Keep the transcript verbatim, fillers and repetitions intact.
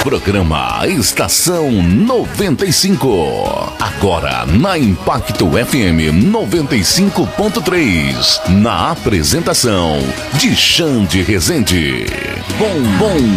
Programa Estação noventa e cinco. Agora na Impacto F M noventa e cinco ponto três. Na apresentação de Xande Rezende. Bom, bom